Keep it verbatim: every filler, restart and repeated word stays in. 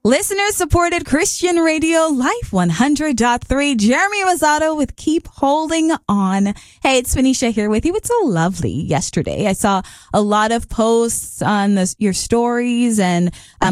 Listener supported Christian Radio Life one hundred point three. Jeremy Rosado with Keep Holding On. Hey, it's Phoenicia here with you. It's so lovely. Yesterday, I saw a lot of posts on the, your stories and um,